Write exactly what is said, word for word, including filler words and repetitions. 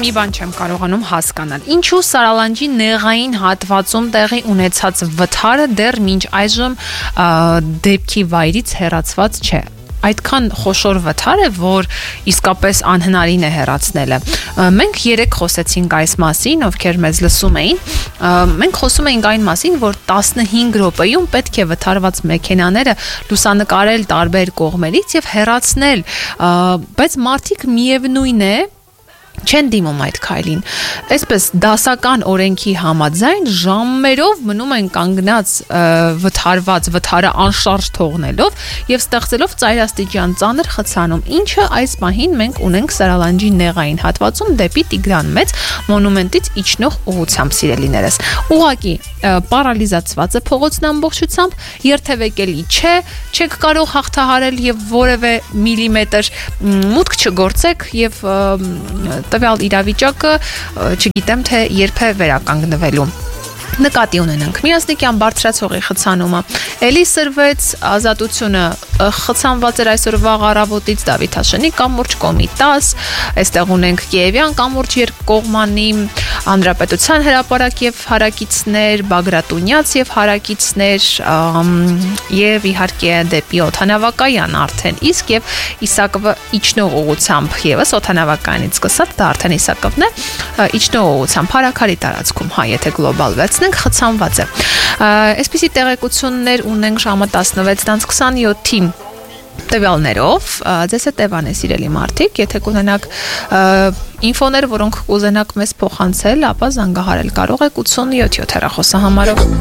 մի բան չեմ կարողանում հասկանալ։ Ինչու Սարալանջի նեղային հատվածում տեղի ունեցած վթարը դեռ մինչ այժմ դեպքի վայրից հեռացված չէ։ Այդքան խոշոր վթար է, որ իսկապես անհնարին է հեռացնելը։ Մենք երեք խոսեցինք այս մասին, ովքեր մեզ լսում էին։ Մենք խոսում էինք այն մասին, որ տասնհինգ րոպեում պետք է վթարված մեքենաները լուսանկարել տարբեր կողմերից եւ հեռացնել, բայց մարդիկ միևնույն է չեն դիմում այդ քայլին։ Այսպես դասական օրենքի համաձայն ժամերով մնում են կանգնած վթարված վթարը անշարժ թողնելով եւ ստեղծելով ծայրաստիճան ծանր խցանում, ինչը այս պահին մենք ունենք Սարալանջի նեղային հատվածում դեպի Տիգրան Մեծ մոնումենտից իջնող ուղությամբ, սիրելիներս։ Ուղղակի պարալիզացված է փողոցն ամբողջությամբ, երթևեկելի չէ, չեք կարող հաղթահարել եւ որևէ միլիմետր մուտք չգործեք եւ տվյալ իրավիճակը չգիտեմ թե երբ է վերականգնվելու։ Նկատի ունենանք միասնիկյան բարձրացողի խցանումը, էլի սրվեց ազատությունը, խցանված էր այսօր վաղ առավոտից Դավիթ Հաշենի կամուրջ Կոմիտաս, այստեղ ունենք Կիևյան կամուրջ երկկողմանի, Հանրապետության հրապարակ եւ հարակիցներ, Բագրատունյաց եւ հարակիցներ եւ իհարկե դեպի օդանավակայան արդեն, իսկ եւ Իսակովը իջնող ուղությամբ եւս օդանավակայանից սկսած դա արդեն Իսակովն է, իջնող ուղությամբ հարակարի տարածքում, հա, եթե գլոբալվեցնենք, խցանված է։ Այսպիսի տեղեկություններ ունենք ժամը տասնվեցից քսանյոթի տվյալներով, ձեզ հետ Էվան է, սիրելի մարդիկ, եթե կունենաք ինֆոներ, որոնք կուզենաք մեզ փոխանցել, ապա զանգահարել կարող եք ութսունյոթ յոթ հեռախոսահամարով։